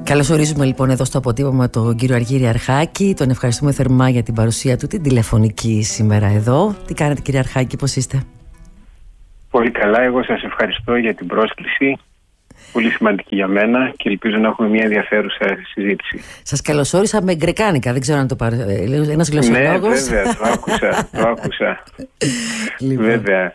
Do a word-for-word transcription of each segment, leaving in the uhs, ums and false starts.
Καλώς ορίζουμε λοιπόν εδώ στο αποτύπωμα τον κύριο Αργύρη Αρχάκη. Τον ευχαριστούμε θερμά για την παρουσία του, την τηλεφωνική σήμερα εδώ. Τι κάνετε κύριε Αρχάκη, πώς είστε? Πολύ καλά, εγώ σας ευχαριστώ για την πρόσκληση. Πολύ σημαντική για μένα και ελπίζω να έχουμε μια ενδιαφέρουσα συζήτηση. Σας καλωσόρισα με γκρεκάνικα, δεν ξέρω αν το πάρει ένας γλωσσολόγος. Ναι, βέβαια, το άκουσα, το άκουσα. Λοιπόν. Βέβαια.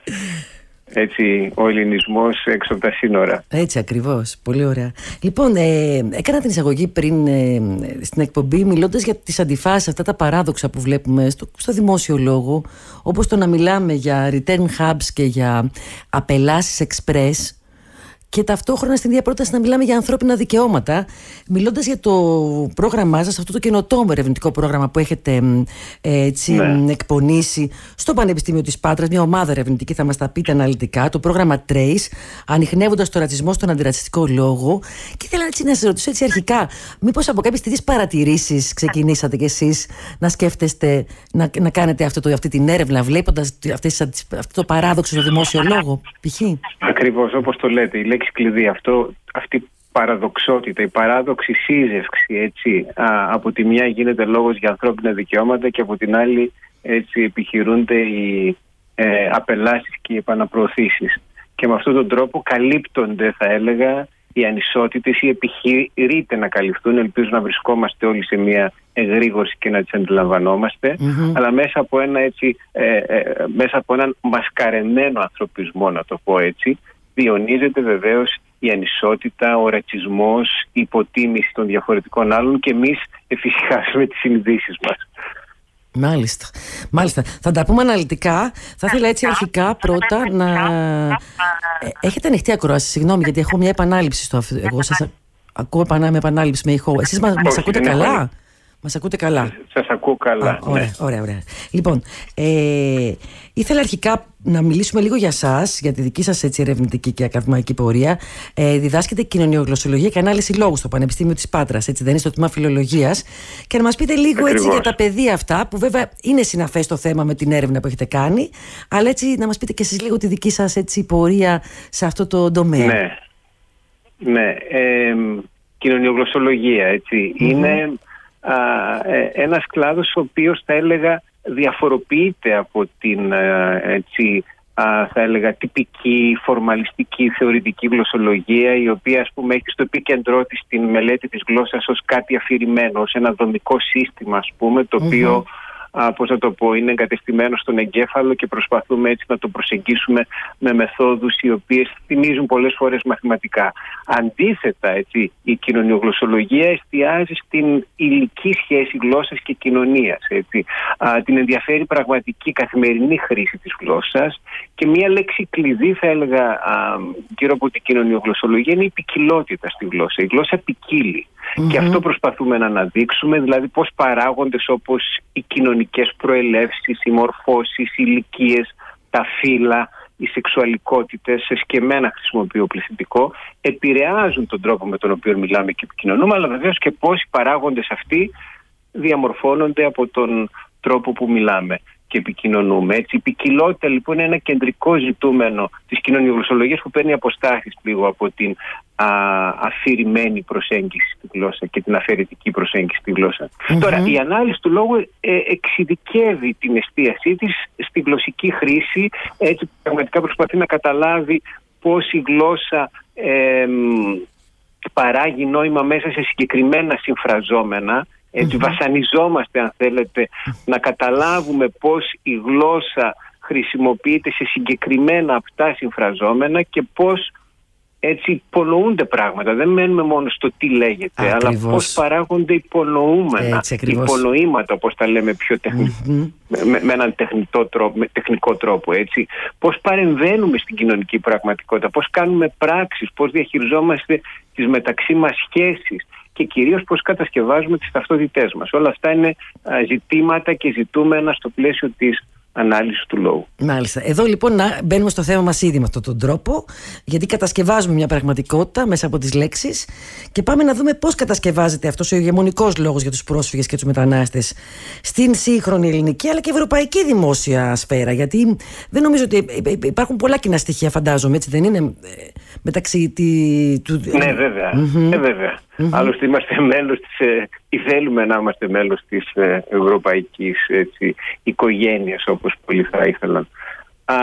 Έτσι, ο ελληνισμός έξω από τα σύνορα. Έτσι ακριβώς, πολύ ωραία. Λοιπόν, ε, έκανα την εισαγωγή πριν ε, στην εκπομπή μιλώντας για τις αντιφάσεις, αυτά τα παράδοξα που βλέπουμε στο, στο δημόσιο λόγο, όπως το να μιλάμε για return hubs και για απελάσεις express, και ταυτόχρονα στην ίδια πρόταση να μιλάμε για ανθρώπινα δικαιώματα, μιλώντας για το πρόγραμμά σας, αυτό το καινοτόμο ερευνητικό πρόγραμμα που έχετε έτσι, ναι. εκπονήσει στο Πανεπιστήμιο της Πάτρας, μια ομάδα ερευνητική, θα μας τα πείτε αναλυτικά, το πρόγραμμα Trace, ανιχνεύοντας το ρατσισμό στον αντιρατσιστικό λόγο. Και ήθελα έτσι να σας ρωτήσω έτσι αρχικά, μήπως από κάποιες τέτοιες παρατηρήσεις ξεκινήσατε κι εσείς να σκέφτεστε να, να κάνετε αυτό το, αυτή την έρευνα, βλέποντας αυτές, αυτό το παράδοξο στο δημόσιο λόγο, π.χ. Ακριβώς όπως το λέτε, η λέξη κλειδί, αυτό, αυτή η παραδοξότητα, η παράδοξη σύζευξη, έτσι, α, από τη μια γίνεται λόγος για ανθρώπινα δικαιώματα και από την άλλη έτσι επιχειρούνται οι ε, απελάσεις και οι επαναπροωθήσεις. Και με αυτόν τον τρόπο καλύπτονται, θα έλεγα, οι ανισότητες ή επιχειρείται να καλυφθούν. Ελπίζω να βρισκόμαστε όλοι σε μια εγρήγορση και να τις αντιλαμβανόμαστε, mm-hmm. αλλά μέσα από, ένα, έτσι, ε, ε, μέσα από έναν μασκαρεμένο ανθρωπισμό, να το πω έτσι, διονύζεται βεβαίως η ανισότητα, ο ρατσισμός, η υποτίμηση των διαφορετικών άλλων και εμείς εφησυχάσουμε τις συνειδήσεις μας. Μάλιστα. Μάλιστα. Θα τα πούμε αναλυτικά. Θα ήθελα έτσι αρχικά πρώτα να... Ε, έχετε ανοιχτή ακρόαση, συγγνώμη, γιατί έχω μια επανάληψη στο αυτό. Εγώ σας ακούω με επανάληψη με ηχό. Εσείς μας, μας ακούτε καλά? Μας ακούτε καλά? Σας ακούω καλά. Α, ωραία, ναι. ωραία, ωραία. Λοιπόν, ε, ήθελα αρχικά να μιλήσουμε λίγο για σας, για τη δική σας έτσι, ερευνητική και ακαδημαϊκή πορεία. Ε, διδάσκετε κοινωνιογλωσσολογία και ανάλυση λόγου στο Πανεπιστήμιο της Πάτρας, έτσι δεν είναι, στο τμήμα φιλολογίας. Και να μας πείτε λίγο έτσι, για τα πεδία αυτά, που βέβαια είναι συναφές το θέμα με την έρευνα που έχετε κάνει, αλλά έτσι να μας πείτε και εσείς λίγο τη δική σας έτσι, πορεία σε αυτό το τομέα. Ναι, ναι. Ε, κοινωνιογλωσσολογία, έτσι, mm-hmm. είναι... Uh, ένας κλάδος ο οποίος θα έλεγα διαφοροποιείται από την έτσι, uh, θα έλεγα τυπική, φορμαλιστική, θεωρητική γλωσσολογία, η οποία ας πούμε έχει στο επίκεντρό της την μελέτη της γλώσσας ως κάτι αφηρημένο, ως ένα δομικό σύστημα ας πούμε, το mm-hmm. οποίο Uh, πώς να το πω, είναι εγκατεστημένο στον εγκέφαλο και προσπαθούμε έτσι να το προσεγγίσουμε με μεθόδους οι οποίες θυμίζουν πολλές φορές μαθηματικά. Αντίθετα, έτσι, η κοινωνιογλωσσολογία εστιάζει στην υλική σχέση γλώσσας και κοινωνίας. Έτσι. Uh, την ενδιαφέρει πραγματική καθημερινή χρήση της γλώσσας και μία λέξη κλειδί θα έλεγα uh, γύρω από την κοινωνιογλωσσολογία είναι η ποικιλότητα στη γλώσσα. Η γλώσσα ποικίλει. Mm-hmm. Και αυτό προσπαθούμε να αναδείξουμε, δηλαδή πώς παράγοντες όπως οι κοινωνικές προελεύσεις, οι μορφώσεις, οι ηλικίες, τα φύλλα, οι σεξουαλικότητες, εσκεμμένα χρησιμοποιώ πληθυντικό, επηρεάζουν τον τρόπο με τον οποίο μιλάμε και επικοινωνούμε, αλλά βεβαίως και πώς οι παράγοντες αυτοί διαμορφώνονται από τον τρόπο που μιλάμε και επικοινωνούμε. Έτσι, η ποικιλότητα λοιπόν είναι ένα κεντρικό ζητούμενο της κοινωνιογλωσσολογίας που παίρνει αποστάσεις λίγο από την α, αφηρημένη προσέγγιση στη γλώσσα και την αφαιρετική προσέγγιση στη γλώσσα. Mm-hmm. Τώρα, η ανάλυση του λόγου ε, εξειδικεύει την εστίασή της στη γλωσσική χρήση, έτσι πραγματικά προσπαθεί να καταλάβει πώς η γλώσσα ε, παράγει νόημα μέσα σε συγκεκριμένα συμφραζόμενα. Έτσι, mm-hmm. βασανιζόμαστε, αν θέλετε, να καταλάβουμε πώς η γλώσσα χρησιμοποιείται σε συγκεκριμένα αυτά συμφραζόμενα και πώς έτσι υπονοούνται πράγματα. Δεν μένουμε μόνο στο τι λέγεται, ακριβώς. αλλά πώς παράγονται υπονοούμενα, έτσι, υπονοήματα, όπως τα λέμε πιο τεχνι... mm-hmm. με, με έναν τεχνητό τρόπο, με τεχνικό τρόπο. Έτσι. Πώς παρεμβαίνουμε στην κοινωνική πραγματικότητα, πώς κάνουμε πράξεις, πώς διαχειριζόμαστε τις μεταξύ μας σχέσεις και κυρίως πώς κατασκευάζουμε τις ταυτότητές μας. Όλα αυτά είναι α, ζητήματα και ζητούμενα στο πλαίσιο της ανάλυση του λόγου. Μάλιστα. Εδώ λοιπόν να μπαίνουμε στο θέμα μας ήδη με αυτόν τον τρόπο, γιατί κατασκευάζουμε μια πραγματικότητα μέσα από τις λέξεις και πάμε να δούμε πώς κατασκευάζεται αυτός ο ηγεμονικός λόγος για τους πρόσφυγες και τους μετανάστες στην σύγχρονη ελληνική αλλά και ευρωπαϊκή δημόσια σφαίρα. Γιατί δεν νομίζω ότι υπάρχουν πολλά κοινά στοιχεία, φαντάζομαι, έτσι δεν είναι, μεταξύ τη, του... Ναι, βέβαια. Mm-hmm. Ε, βέβαια. Mm-hmm. Άλλωστε είμαστε μέλος της, ε, ή θέλουμε να είμαστε μέλος της ε, ευρωπαϊκής έτσι, οικογένειας, όπως πολλοί θα ήθελαν. Α,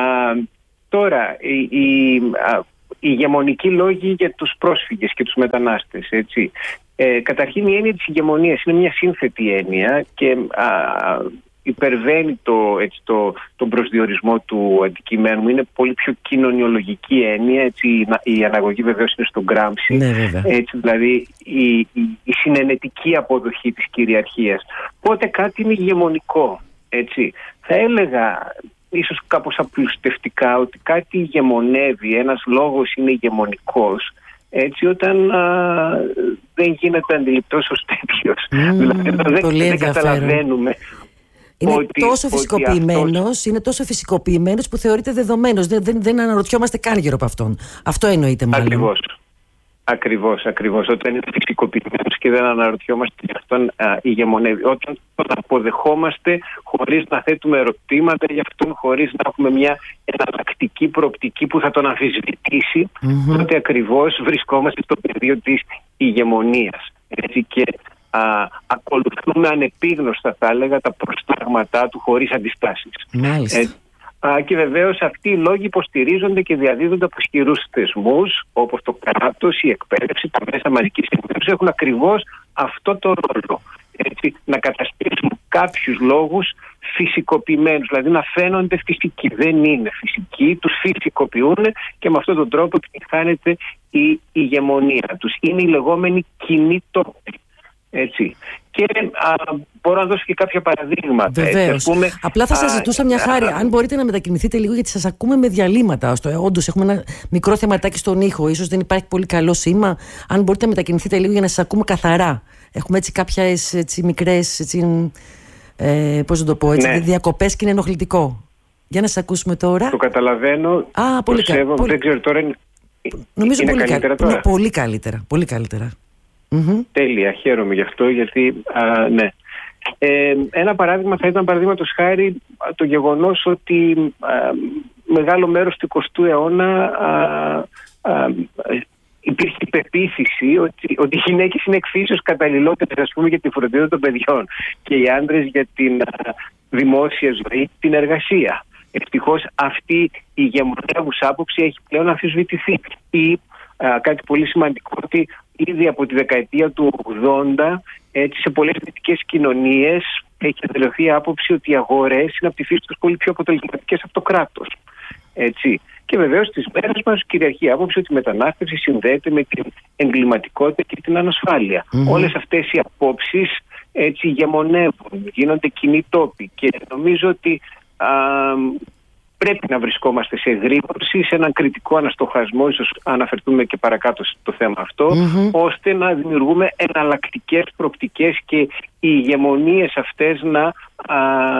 τώρα, οι, οι, α, οι ηγεμονικοί λόγοι για τους πρόσφυγες και τους μετανάστες, έτσι. Ε, καταρχήν η έννοια της ηγεμονίας είναι μια σύνθετη έννοια και α, υπερβαίνει το, έτσι, το, τον προσδιορισμό του αντικειμένου. Είναι πολύ πιο κοινωνιολογική έννοια. Έτσι, η αναγωγή βεβαίως είναι στον Γκράμψη. Ναι, έτσι, δηλαδή η, η, η συνενετική αποδοχή της κυριαρχίας. Πότε κάτι είναι ηγεμονικό. Έτσι. Θα έλεγα ίσως κάπως απλουστευτικά ότι κάτι ηγεμονεύει, ένας λόγος είναι ηγεμονικός έτσι όταν α, δεν γίνεται αντιληπτός ως τέτοιος. Mm, δηλαδή δεν, δεν καταλαβαίνουμε. Είναι ότι, τόσο φυσικοποιημένος, αυτός... είναι τόσο φυσικοποιημένος που θεωρείται δεδομένος. Δεν, δεν, δεν αναρωτιόμαστε καν γύρω από αυτόν. Αυτό εννοείται μάλλον. Ακριβώς. Ακριβώς, ακριβώς. Όταν είναι φυσικοποιημένος και δεν αναρωτιόμαστε για αυτόν α, ηγεμονεύει. Όταν τον αποδεχόμαστε χωρίς να θέτουμε ερωτήματα για αυτόν, χωρίς να έχουμε μια εναλλακτική προοπτική που θα τον αμφισβητήσει, mm-hmm. τότε ακριβώς βρισκόμαστε στο πεδίο της ηγεμονίας. Έτσι και α, ακολουθούμε ανεπίγνωστα, θα έλεγα, τα προστάγματά του χωρίς αντιστάσεις. Μάλιστα. Ε, Α, και βεβαίως αυτοί οι λόγοι υποστηρίζονται και διαδίδονται από ισχυρούς θεσμούς όπως το κράτος, η εκπαίδευση, τα μέσα μαζικής ενημέρωσης έχουν ακριβώς αυτό το ρόλο. Έτσι, να καταστήσουν κάποιους λόγους φυσικοποιημένους, δηλαδή να φαίνονται φυσικοί. Δεν είναι φυσικοί, τους φυσικοποιούν και με αυτόν τον τρόπο χάνεται η ηγεμονία τους. Είναι οι λεγόμενοι κοινοί τόποι. Έτσι. Και α, μπορώ να δώσω και κάποια παραδείγματα. Βεβαίως. Πούμε, Απλά θα σας ζητούσα μια χάρη. Α, αν μπορείτε να μετακινηθείτε λίγο, γιατί σας ακούμε με διαλύματα. Όντως έχουμε ένα μικρό θεματάκι στον ήχο. Ίσως δεν υπάρχει πολύ καλό σήμα. Αν μπορείτε να μετακινηθείτε λίγο για να σας ακούμε καθαρά. Έχουμε έτσι κάποιες έτσι, μικρές έτσι, ε, πώς να το πω, έτσι, ναι. διακοπές και είναι ενοχλητικό. Για να σας ακούσουμε τώρα. Το καταλαβαίνω. Α, πολύ καλά. Δεν ξέρω τώρα. Είναι, νομίζω είναι πολύ καλύτερα τώρα. τώρα. Πολύ καλύτερα. Πολύ καλύτερα. Mm-hmm. Τέλεια, χαίρομαι γι' αυτό γιατί α, ναι. ε, ένα παράδειγμα θα ήταν παραδείγματος χάρη το γεγονός ότι α, μεγάλο μέρος του εικοστού αιώνα α, α, υπήρχε η πεποίθηση ότι, ότι οι γυναίκες είναι εκφύσεως καταλληλότερες, ας πούμε, για τη φροντίδα των παιδιών και οι άντρες για την α, δημόσια ζωή, την εργασία. Ευτυχώς αυτή η ηγεμονεύουσα άποψη έχει πλέον αμφισβητηθεί. Ή α, κάτι πολύ σημαντικό, ότι ήδη από τη δεκαετία του ογδόντα, έτσι, σε πολλές δυτικές κοινωνίες έχει εδραιωθεί η άποψη ότι οι αγορές είναι από τη φύση τους πολύ πιο αποτελεσματικές από το κράτος. Έτσι. Και βεβαίως στις μέρες μας κυριαρχεί η άποψη ότι η μετανάστευση συνδέεται με την εγκληματικότητα και την ανασφάλεια. Mm-hmm. Όλες αυτές οι απόψεις έτσι ηγεμονεύουν, γίνονται κοινοί τόποι και νομίζω ότι α, πρέπει να βρισκόμαστε σε εγρήγορση, σε έναν κριτικό αναστοχασμό, ίσως αναφερθούμε και παρακάτω στο θέμα αυτό, mm-hmm. ώστε να δημιουργούμε εναλλακτικές προοπτικές και οι ηγεμονίες αυτές να, α,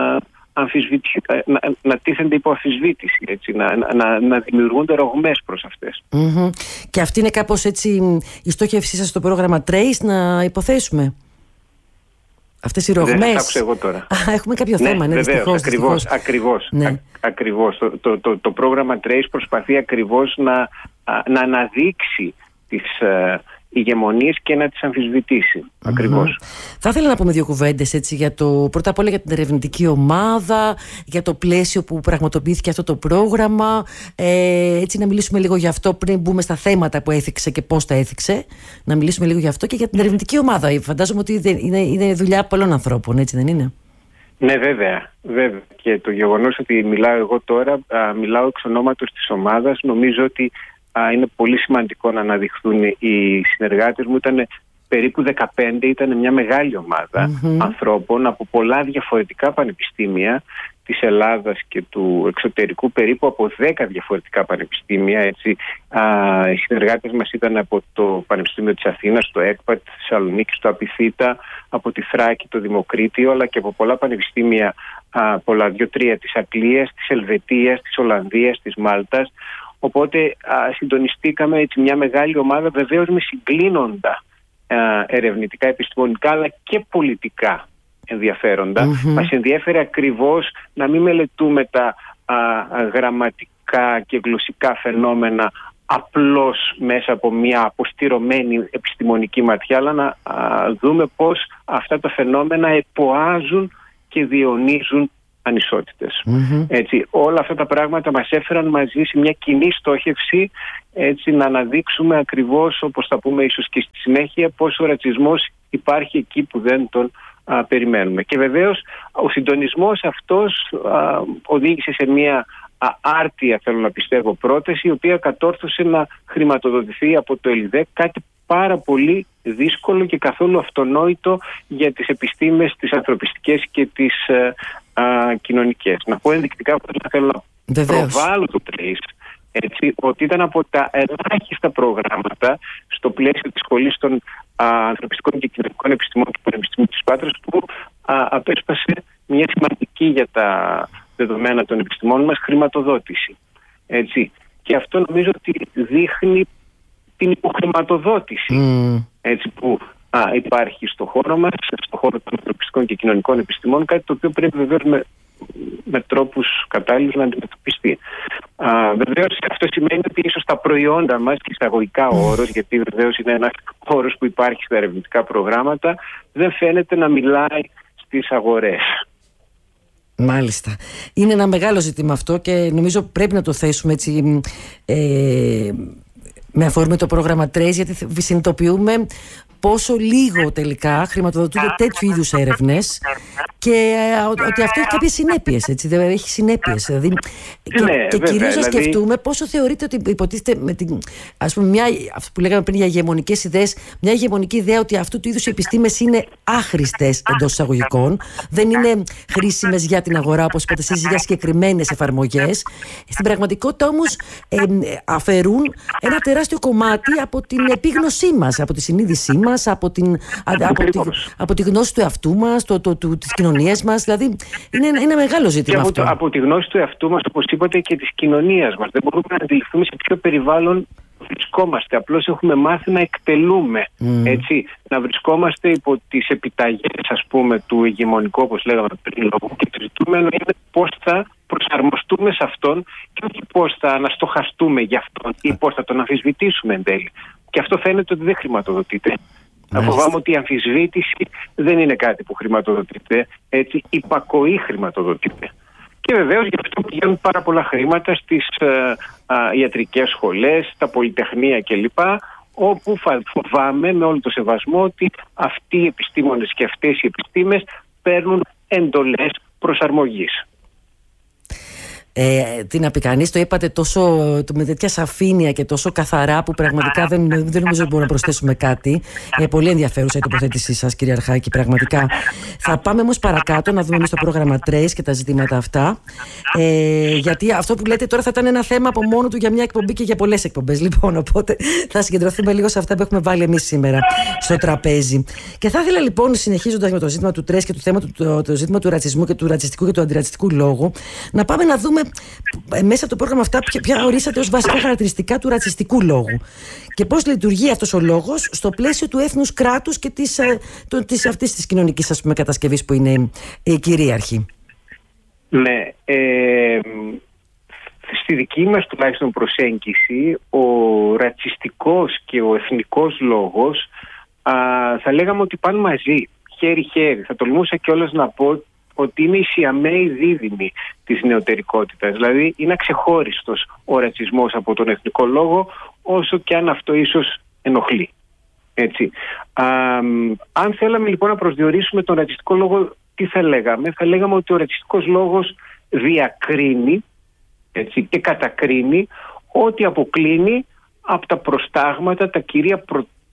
να, να τίθενται υπό αμφισβήτηση, έτσι, να, να, να δημιουργούνται ρογμές προς αυτές. Mm-hmm. Και αυτή είναι κάπως έτσι η στόχευσή σας στο πρόγραμμα Trace, να υποθέσουμε. Αυτές οι ρογμές. Δεν άκουσα εγώ τώρα. Α, έχουμε κάποιο ναι, θέμα, ναι, βεβαίως, δυστυχώς. Ακριβώς, δυστυχώς. ακριβώς, ναι. α, ακριβώς. Το, το, το, το πρόγραμμα Trace προσπαθεί ακριβώς να, να αναδείξει τις uh, ηγεμονίες και να τις αμφισβητήσει. Mm-hmm. Ακριβώς. Θα ήθελα να πούμε δύο κουβέντες έτσι, για το, πρώτα απ' όλα για την ερευνητική ομάδα, για το πλαίσιο που πραγματοποιήθηκε αυτό το πρόγραμμα. Ε, έτσι να μιλήσουμε λίγο για αυτό πριν μπούμε στα θέματα που έθιξε και πώς τα έθιξε. Να μιλήσουμε λίγο για αυτό και για την ερευνητική ομάδα. Φαντάζομαι ότι είναι, είναι δουλειά πολλών ανθρώπων, έτσι δεν είναι? Ναι, βέβαια, βέβαια. Και το γεγονός ότι μιλάω εγώ τώρα, α, μιλάω εξ ονόματος της ομάδας, νομίζω ότι α, είναι πολύ σημαντικό να αναδειχθούν οι συνεργάτες μου. Ήταν περίπου δεκαπέντε, ήταν μια μεγάλη ομάδα mm-hmm. ανθρώπων από πολλά διαφορετικά πανεπιστήμια της Ελλάδας και του εξωτερικού, περίπου από δέκα διαφορετικά πανεπιστήμια. Έτσι. Α, οι συνεργάτες μας ήταν από το Πανεπιστήμιο της Αθήνας, το ΕΚΠΑ, της Θεσσαλονίκης, το Απιθύτα, από τη Θράκη, το Δημοκρίτιο, αλλά και από πολλά πανεπιστήμια, α, πολλά, δύο-τρία, της Αγγλίας, της Ελβετίας, της Ολλανδίας, της Μάλτας. Οπότε α, συντονιστήκαμε έτσι μια μεγάλη ομάδα, βεβαίως με συγκλίνοντα α, ερευνητικά, επιστημονικά, αλλά και πολιτικά ενδιαφέροντα. Mm-hmm. Μας ενδιέφερε ακριβώς να μην μελετούμε τα α, α, γραμματικά και γλωσσικά φαινόμενα απλώς μέσα από μια αποστηρωμένη επιστημονική ματιά, αλλά να α, δούμε πώς αυτά τα φαινόμενα εποάζουν και διονύζουν ανισότητες. Mm-hmm. Έτσι, όλα αυτά τα πράγματα μας έφεραν μαζί σε μια κοινή στόχευση, έτσι, να αναδείξουμε ακριβώς, όπως θα πούμε ίσως και στη συνέχεια, πώς ο ρατσισμός υπάρχει εκεί που δεν τον α, περιμένουμε. Και βεβαίως ο συντονισμός αυτός α, οδήγησε σε μια α, άρτια, θέλω να πιστεύω, πρόταση, η οποία κατόρθωσε να χρηματοδοτηθεί από το ΕΛΙΔΕΚ, κάτι πάρα πολύ δύσκολο και καθόλου αυτονόητο για τις επιστήμες, τις ανθρωπιστικές και τις α, α, κοινωνικές. Να πω ενδεικτικά που θέλω να Βεβαίως. προβάλλω το Trace, έτσι, ότι ήταν από τα ελάχιστα προγράμματα στο πλαίσιο της Σχολής των α, Ανθρωπιστικών και Κοινωνικών Επιστημών του Πανεπιστημίου της Πάτρας, που α, απέσπασε μια σημαντική για τα δεδομένα των επιστημών μας χρηματοδότηση. Έτσι. Και αυτό νομίζω ότι δείχνει την υποχρηματοδότηση mm. έτσι, που α, υπάρχει στο χώρο μας, στο χώρο των ανθρωπιστικών και κοινωνικών επιστημών, κάτι το οποίο πρέπει βεβαίως με, με τρόπους κατάλληλους να αντιμετωπιστεί. Α, βεβαίως αυτό σημαίνει ότι ίσως τα προϊόντα μας, και εισαγωγικά ο όρος, γιατί βεβαίως είναι ένας όρος που υπάρχει στα ερευνητικά προγράμματα, δεν φαίνεται να μιλάει στις αγορές. Μάλιστα. Είναι ένα μεγάλο ζήτημα αυτό και νομίζω πρέπει να το θέσουμε έτσι ε, με αφορμή το πρόγραμμα Trace, γιατί συνειδητοποιούμε πόσο λίγο τελικά χρηματοδοτούνται τέτοιου είδους έρευνες και ότι αυτό έχει κάποιες συνέπειες, έτσι, δεν έχει συνέπειες. Δηλαδή, και ναι, και κυρίως να δηλαδή... σκεφτούμε πόσο θεωρείτε ότι υποτίθεται με την, ας πούμε, μια, αυτό που λέγαμε πριν για ηγεμονικές ιδέες, μια ηγεμονική ιδέα ότι αυτού του είδους οι επιστήμες είναι άχρηστες εντός εισαγωγικών, δεν είναι χρήσιμες για την αγορά, όπως είπατε εσείς, για συγκεκριμένες εφαρμογές. Στην πραγματικότητα όμως ε, αφαιρούν ένα τεράστιο κομμάτι από την επίγνωσή μας, από τη συνείδησή μας, Από, την, από, τη, από τη γνώση του εαυτού μας, το, το, το, τις κοινωνίες μας. Δηλαδή είναι ένα, είναι μεγάλο ζήτημα και αυτό. Από, από τη γνώση του εαυτού μας, όπως είπατε, και της κοινωνίας μας. Δεν μπορούμε να αντιληφθούμε σε ποιο περιβάλλον βρισκόμαστε. Απλώς έχουμε μάθει να εκτελούμε, mm. έτσι, να βρισκόμαστε υπό τις επιταγές, ας πούμε, του ηγεμονικού, όπως λέγαμε πριν, λόγου, και το ζητούμενο είναι πώς θα προσαρμοστούμε σε αυτόν και όχι πώς θα αναστοχαστούμε γι' αυτόν ή πώς θα τον αμφισβητήσουμε εν τέλει. Και αυτό φαίνεται ότι δεν χρηματοδοτείται. Να φοβάμαι ότι η αμφισβήτηση δεν είναι κάτι που χρηματοδοτείται, έτσι, υπακοή χρηματοδοτείται. Και βεβαίως γι' αυτό πηγαίνουν πάρα πολλά χρήματα στις ε, ε, ιατρικές σχολές, στα πολυτεχνία κλπ, όπου φοβάμαι με όλο το σεβασμό ότι αυτοί οι επιστήμονες και αυτές οι επιστήμες παίρνουν εντολές προσαρμογής. Ε, τι να πει κανείς, το είπατε τόσο, με τέτοια σαφήνεια και τόσο καθαρά που πραγματικά δεν, δεν νομίζω ότι μπορούμε να προσθέσουμε κάτι. Ε, πολύ ενδιαφέρουσα η τοποθέτησή σας, κύριε Αρχάκη, πραγματικά. Θα πάμε όμως παρακάτω να δούμε εμείς το πρόγραμμα Trace και τα ζητήματα αυτά. Ε, γιατί αυτό που λέτε τώρα θα ήταν ένα θέμα από μόνο του για μια εκπομπή και για πολλές εκπομπές. Λοιπόν, οπότε θα συγκεντρωθούμε λίγο σε αυτά που έχουμε βάλει εμείς σήμερα στο τραπέζι. Και θα ήθελα λοιπόν, συνεχίζοντας με το ζήτημα του Trace και το, θέμα του, το, το ζήτημα του ρατσισμού και του ρατσιστικού και του αντιρατσιστικού λόγου, να πάμε να δούμε μέσα από το πρόγραμμα αυτά ποια ορίσατε ως βασικά χαρακτηριστικά του ρατσιστικού λόγου και πώς λειτουργεί αυτός ο λόγος στο πλαίσιο του έθνους κράτους και της, το, της, αυτής της κοινωνικής, ας πούμε, κατασκευής που είναι η κυρίαρχη. Ναι, ε, στη δική μας τουλάχιστον προσέγγιση ο ρατσιστικός και ο εθνικός λόγος α, θα λέγαμε ότι πάνε μαζί, χέρι-χέρι. Θα τολμούσα κιόλας να πω ότι είναι η σιαμαίοι δίδυμη της νεωτερικότητας. Δηλαδή είναι αξεχώριστος ο ρατσισμός από τον εθνικό λόγο, όσο και αν αυτό ίσως ενοχλεί. Έτσι. Α, αν θέλαμε λοιπόν να προσδιορίσουμε τον ρατσιστικό λόγο, τι θα λέγαμε? Θα λέγαμε ότι ο ρατσιστικός λόγος διακρίνει, έτσι, και κατακρίνει ό,τι αποκλίνει από τα προστάγματα, τα κυρία προ,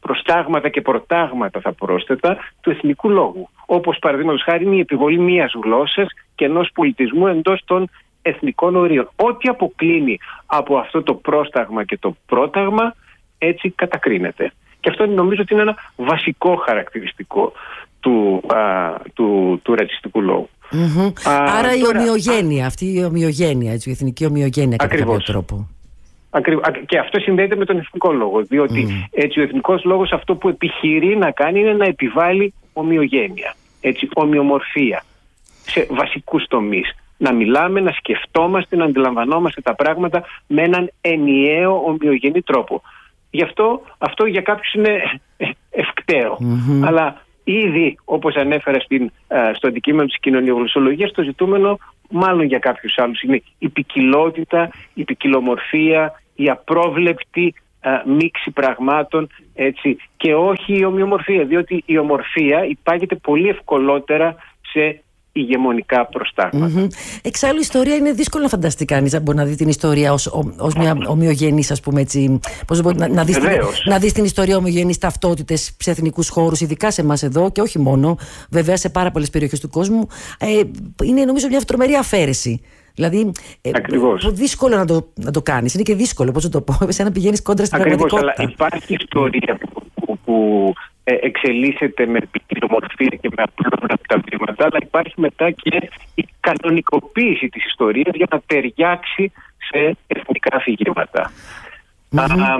προστάγματα και προτάγματα, θα πρόσθετα, του εθνικού λόγου. Όπως παραδείγματος χάρη είναι η επιβολή μιας γλώσσας και ενός πολιτισμού εντός των εθνικών ορίων. Ό,τι αποκλίνει από αυτό το πρόσταγμα και το πρόταγμα, έτσι κατακρίνεται. Και αυτό νομίζω ότι είναι ένα βασικό χαρακτηριστικό του, α, του, του ρατσιστικού λόγου. Mm-hmm. Α, Άρα η τώρα, ομοιογένεια, α, αυτή η ομοιογένεια, έτσι, η εθνική ομοιογένεια κατά κάποιο τρόπο. Ακριβώς. Και αυτό συνδέεται με τον εθνικό λόγο, διότι mm. έτσι, ο εθνικός λόγος αυτό που επιχειρεί να κάνει είναι να επιβάλλει ομοιογένεια, έτσι, ομοιομορφία σε βασικούς τομείς. Να μιλάμε, να σκεφτόμαστε, να αντιλαμβανόμαστε τα πράγματα με έναν ενιαίο ομοιογενή τρόπο. Γι' αυτό αυτό για κάποιους είναι ευκταίο. Mm-hmm. Αλλά ήδη, όπως ανέφερα στην, στο αντικείμενο της κοινωνιογλωσσολογίας, το ζητούμενο μάλλον για κάποιους άλλους είναι η ποικιλότητα, η ποικιλομορφία, η απρόβλεπτη α, μίξη πραγμάτων, έτσι, και όχι η ομοιομορφία, διότι η ομορφία υπάγεται πολύ ευκολότερα σε ηγεμονικά προστάγματα. Mm-hmm. Εξάλλου η ιστορία είναι δύσκολο να φανταστεί κανείς να μπορεί να δει την ιστορία ως, ως μια ομοιογενής, ας πούμε, έτσι, πώς μπορεί, να, να, δεις την, να δεις την ιστορία ομοιογενής ταυτότητες σε εθνικούς χώρους, ειδικά σε εμάς εδώ και όχι μόνο, βέβαια σε πάρα πολλές περιοχές του κόσμου. Ε, είναι νομίζω μια τρομερή αφαίρεση. Δηλαδή, ε, δύσκολο να το, να το κάνεις. Είναι και δύσκολο, πώς να το πω, σαν να πηγαίνεις κόντρα στην Ακριβώς, πραγματικότητα. Αλλά υπάρχει ιστορία που, που, που ε, εξελίσσεται με ποικιλομορφία και με απλόκραπτα βήματα, αλλά υπάρχει μετά και η κανονικοποίηση της ιστορίας για να ταιριάξει σε εθνικά αφηγήματα. Mm-hmm. Α,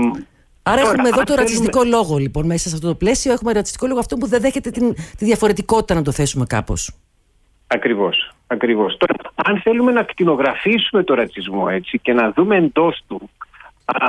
Άρα τώρα, έχουμε εδώ το ρατσιστικό θέλουμε... λόγο, λοιπόν, μέσα σε αυτό το πλαίσιο. Έχουμε ρατσιστικό λόγο αυτό που δεν δέχεται την, τη διαφορετικότητα, να το θέσουμε κάπως. Ακριβώς, ακριβώς. Τώρα, αν θέλουμε να κτηνογραφήσουμε το ρατσισμό, έτσι, και να δούμε εντός του, α,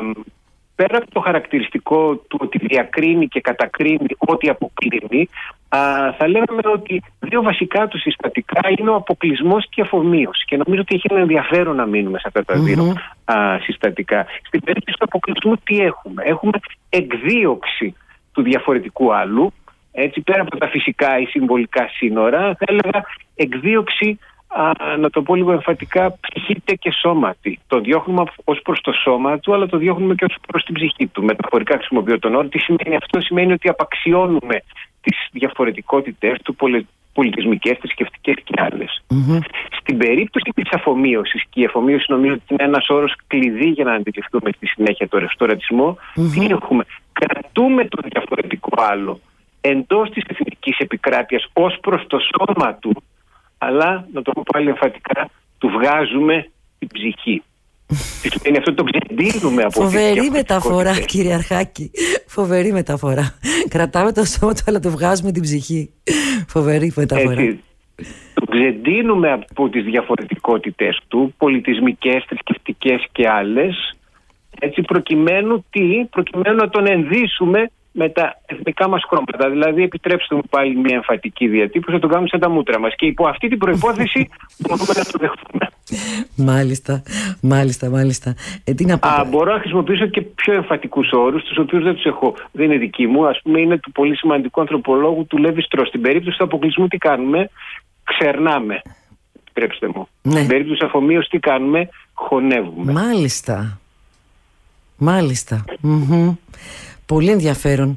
πέρα από το χαρακτηριστικό του ότι διακρίνει και κατακρίνει ό,τι αποκλίνει, α, θα λέγαμε ότι δύο βασικά του συστατικά είναι ο αποκλεισμός και η αφομοίωση. Και νομίζω ότι έχει ένα ενδιαφέρον να μείνουμε σε αυτά τα δύο mm-hmm. α, συστατικά. Στην περίπτωση του αποκλεισμού τι έχουμε? Έχουμε εκδίωξη του διαφορετικού άλλου, έτσι, πέρα από τα φυσικά ή συμβολικά σύνορα, θα έλεγα εκδίωξη, α, να το πω λίγο εμφατικά, ψυχήτε και σώματι. Το διώχνουμε ως προς το σώμα του, αλλά το διώχνουμε και ως προς την ψυχή του. Μεταφορικά χρησιμοποιώ τον όρο. Τι σημαίνει αυτό? Σημαίνει ότι απαξιώνουμε τις διαφορετικότητες του, πολιτισμικές, θρησκευτικές και άλλες. Mm-hmm. Στην περίπτωση της αφομοίωσης, και η αφομοίωση νομίζω ότι είναι ένας όρος κλειδί για να αντιληφθούμε στη συνέχεια το ρευστό ρατσισμό, mm-hmm. τι έχουμε? Κρατούμε το διαφορετικό άλλο εντός της εθνικής επικράτειας ως προς το σώμα του, αλλά, να το πω πάλι εμφατικά, του βγάζουμε την ψυχή. Τι σημαίνει αυτό? Το ξεντύνουμε από Φοβερή μεταφορά, κύριε Αρχάκη. Φοβερή μεταφορά. Κρατάμε το σώμα του, αλλά του βγάζουμε την ψυχή. Φοβερή μεταφορά. Έτσι, το ξεντύνουμε από τις διαφορετικότητες του, πολιτισμικές, θρησκευτικές και άλλες, έτσι, προκειμένου τι? Προκειμένου να τον ενδύσουμε με τα εθνικά μας χρώματα. Δηλαδή, επιτρέψτε μου πάλι μια εμφατική διατύπωση, να το κάνουμε σαν τα μούτρα μας. Και υπό αυτή την προϋπόθεση μπορούμε να το δεχτούμε. Μάλιστα, μάλιστα, μάλιστα. Ε, τι να πω... Α, μπορώ να χρησιμοποιήσω και πιο εμφατικούς όρους, τους οποίους δεν τους έχω. Δεν είναι δικοί μου. Ας πούμε, είναι του πολύ σημαντικού ανθρωπολόγου του Λέβι Στρός. Στην περίπτωση του αποκλεισμού, τι κάνουμε? Ξερνάμε. Επιτρέψτε μου. Ναι. Στην περίπτωση της αφομοίωσης, τι κάνουμε? Χωνεύουμε. Μάλιστα. Μάλιστα. Mm-hmm. Πολύ ενδιαφέρον.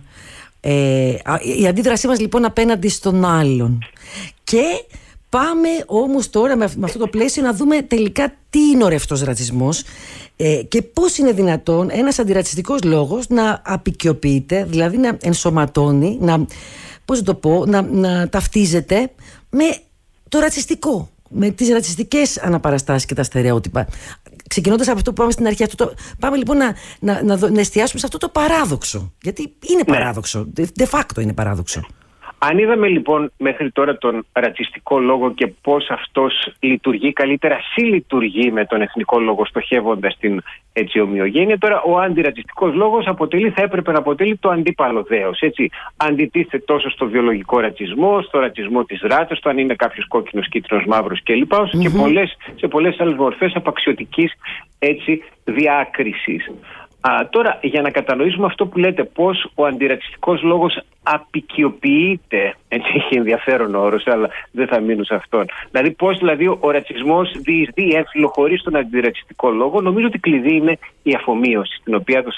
Ε, η αντίδρασή μας λοιπόν απέναντι στον άλλον. Και πάμε όμως τώρα με αυτό το πλαίσιο να δούμε τελικά τι είναι ο ρευστός ρατσισμός ε, και πώς είναι δυνατόν ένας αντιρατσιστικός λόγος να απικιοποιείται, δηλαδή να ενσωματώνει, να, πώς να το πω, να, να ταυτίζεται με το ρατσιστικό, με τις ρατσιστικές αναπαραστάσεις και τα στερεότυπα. Ξεκινώντας από αυτό που πάμε στην αρχή, αυτό το, πάμε λοιπόν να, να, να, να εστιάσουμε σε αυτό το παράδοξο. Γιατί είναι παράδοξο, ναι. de facto είναι παράδοξο. Αν είδαμε λοιπόν μέχρι τώρα τον ρατσιστικό λόγο και πώς αυτός λειτουργεί, καλύτερα συλλειτουργεί με τον εθνικό λόγο, στοχεύοντας την έτσι ομοιογένεια, τώρα ο αντιρατσιστικός λόγος αποτελεί, θα έπρεπε να αποτελεί το αντίπαλο δέος. Έτσι. Αντιτίθεται τόσο στο βιολογικό ρατσισμό, στο ρατσισμό της ράτας, στο αν είναι κάποιος κόκκινος, κίτρινος, μαύρος κλπ. Όσο mm-hmm. και πολλές, σε πολλές άλλες μορφές απαξιωτικής έτσι, διάκρισης. Α, τώρα, για να κατανοήσουμε αυτό που λέτε, πώς ο αντιρατσιστικός λόγος απικιοποιείται, έτσι, έχει ενδιαφέρον όρος, αλλά δεν θα μείνω σε αυτόν. Δηλαδή, πώς δηλαδή, ο ρατσισμός διεισδύει έμφυλο χωρίς τον αντιρατσιστικό λόγο, νομίζω ότι κλειδί είναι η αφομοίωση, την οποία έδωσα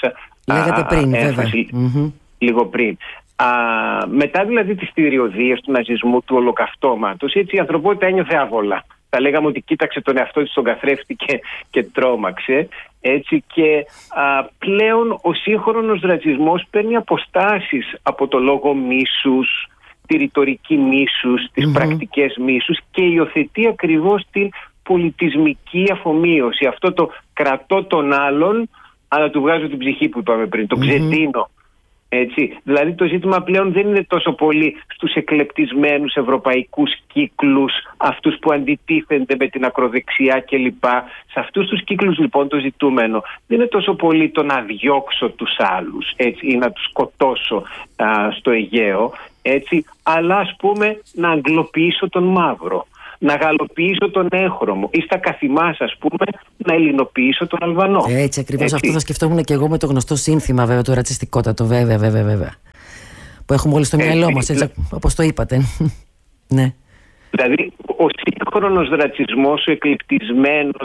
Λέγατε πριν, α, βέβαια. Mm-hmm. Λίγο πριν. Α, μετά δηλαδή τις θηριωδίες του ναζισμού, του ολοκαυτώματος, έτσι η ανθρωπότητα ένιωθε άβολα. Θα λέγαμε ότι κοίταξε τον εαυτό της στον καθρέφτη και, και τρόμαξε. Έτσι, και α, πλέον ο σύγχρονος ρατσισμός παίρνει αποστάσεις από το λόγο μίσους, τη ρητορική μίσους, τις mm-hmm. πρακτικές μίσους και υιοθετεί ακριβώς την πολιτισμική αφομοίωση. Αυτό το κρατώ τον άλλον, αλλά του βγάζω την ψυχή που είπαμε πριν, το mm-hmm. ξετίνω. Έτσι. Δηλαδή το ζήτημα πλέον δεν είναι τόσο πολύ στους εκλεπτισμένους ευρωπαϊκούς κύκλους, αυτούς που αντιτίθενται με την ακροδεξιά κλπ. Σε αυτούς τους κύκλους λοιπόν το ζητούμενο δεν είναι τόσο πολύ το να διώξω τους άλλους, έτσι, ή να τους σκοτώσω α, στο Αιγαίο, έτσι, αλλά ας πούμε να αγγλοποιήσω τον μαύρο, να γαλλοποιήσω τον έγχρωμο ή στα καθημάς ας πούμε να ελληνοποιήσω τον Αλβανό. Έτσι ακριβώς, αυτό θα σκεφτόμουν και εγώ με το γνωστό σύνθημα βέβαια, το ρατσιστικότατο, βέβαια βέβαια βέβαια, που έχουμε όλοι στο μυαλό μας, έτσι, όπως το είπατε. Ναι. Δηλαδή ο σύγχρονος ρατσισμός, ο εκλεπτισμένος